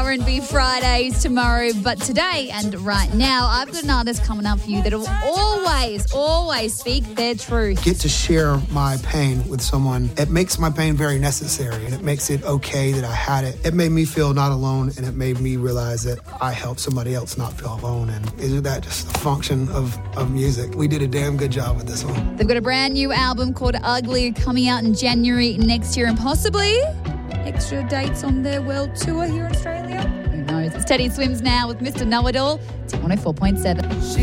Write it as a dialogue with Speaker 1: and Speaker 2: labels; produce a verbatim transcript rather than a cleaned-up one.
Speaker 1: R and B Fridays tomorrow, but today and right now, I've got an artist coming up for you that will always, always speak their truth.
Speaker 2: Get to share my pain with someone. It makes my pain very necessary, and it makes it okay that I had it. It made me feel not alone, and it made me realize that I helped somebody else not feel alone. And isn't that just a function of, of music? We did a damn good job with this one.
Speaker 1: They've got a brand new album called Ugly coming out in January next year, and possibly extra dates on their world tour here in Australia. Who knows? It's Teddy Swims now with Mister Know-It-All. It's one oh four point seven.